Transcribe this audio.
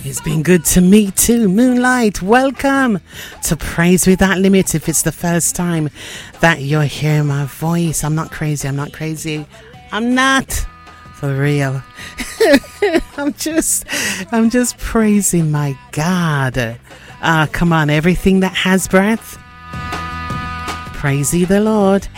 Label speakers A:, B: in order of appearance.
A: It's been good to me too. Moonlight, welcome to Praise Without Limit. If it's the first time that you're hearing my voice, I'm not crazy. I'm not. For real. I'm just praising my God. Come on, everything that has breath, praise ye the Lord.